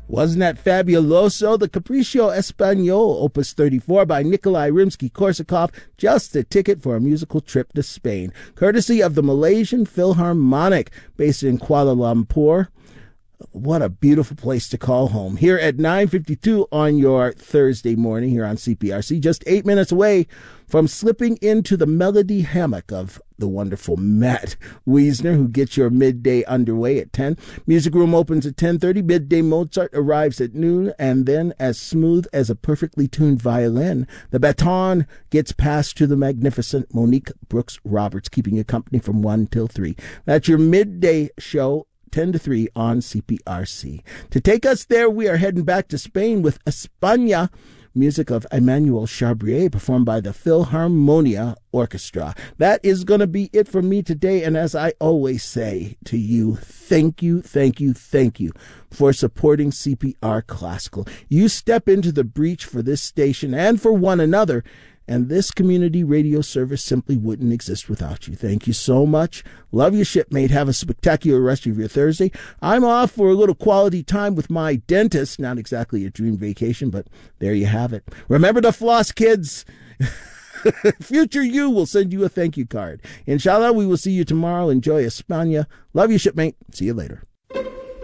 Wasn't that fabuloso? The Capriccio Espagnol, Opus 34 by Nikolai Rimsky-Korsakov, just a ticket for a musical trip to Spain, courtesy of the Malaysian Philharmonic, based in Kuala Lumpur. What a beautiful place to call home. Here at 9:52 on your Thursday morning here on CPRC, just 8 minutes away from slipping into the melody hammock of the wonderful Matt Wiesner, who gets your midday underway at 10. Music Room opens at 10:30. Midday Mozart arrives at noon, and then, as smooth as a perfectly tuned violin, the baton gets passed to the magnificent Monique Brooks Roberts, keeping you company from 1 till 3. That's your midday show, 10 to 3 on CPRC. To take us there, we are heading back to Spain with España, music of Emmanuel Chabrier, performed by the Philharmonia Orchestra. That is going to be it for me today, and as I always say to you, thank you, thank you, thank you for supporting CPR Classical. You step into the breach for this station and for one another, and this community radio service simply wouldn't exist without you. Thank you so much. Love you, shipmate. Have a spectacular rest of your Thursday. I'm off for a little quality time with my dentist. Not exactly a dream vacation, but there you have it. Remember to floss, kids. Future you will send you a thank you card. Inshallah, we will see you tomorrow. Enjoy España. Love you, shipmate. See you later.